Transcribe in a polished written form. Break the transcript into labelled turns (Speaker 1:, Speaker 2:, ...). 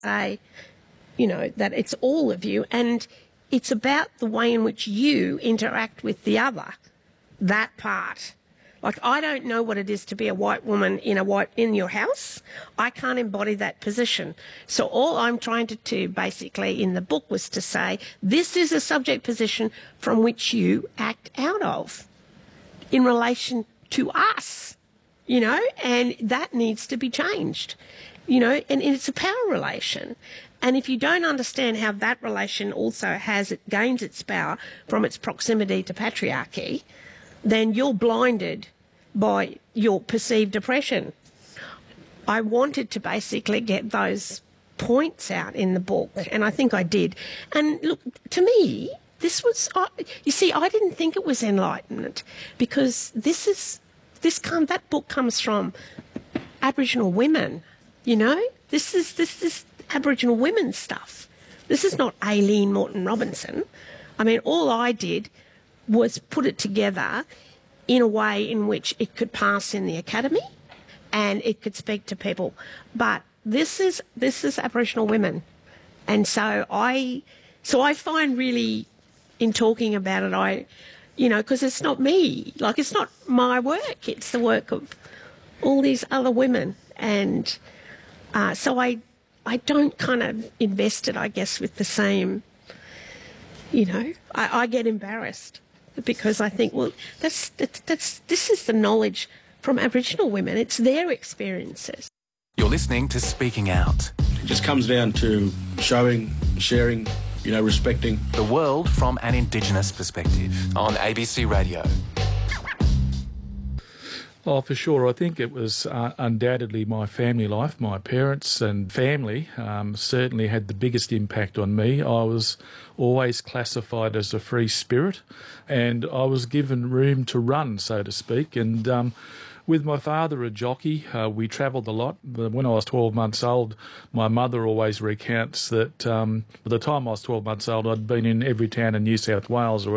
Speaker 1: say, you know, that it's all of you, and it's about the way in which you interact with the other, that part. Like, I don't know what it is to be a white woman in your house. I can't embody that position. So all I'm trying to do basically in the book was to say, this is a subject position from which you act out of in relation to us, you know, and that needs to be changed, you know, and it's a power relation. And if you don't understand how that relation also gains its power from its proximity to patriarchy, then you're blinded by your perceived oppression. I wanted to basically get those points out in the book, and I think I did. And look, to me, this was, you see, I didn't think it was enlightenment, because that book comes from Aboriginal women, you know? This is Aboriginal women's stuff. This is not Aileen Morton Robinson. I mean, all I did was put it together in a way in which it could pass in the academy and it could speak to people. But this is Aboriginal women. And so I find really, in talking about it, because it's not me. Like, it's not my work. It's the work of all these other women. And so I don't kind of invest it, I guess, with the same, I get embarrassed because I think, well, this is the knowledge from Aboriginal women. It's their experiences.
Speaker 2: You're listening to Speaking Out.
Speaker 3: It just comes down to showing, sharing, respecting.
Speaker 2: The world from an Indigenous perspective on ABC Radio.
Speaker 4: Oh, for sure. I think it was undoubtedly my family life. My parents and family certainly had the biggest impact on me. I was always classified as a free spirit, and I was given room to run, so to speak. And with my father, a jockey, we travelled a lot. When I was 12 months old, my mother always recounts that by the time I was 12 months old, I'd been in every town in New South Wales.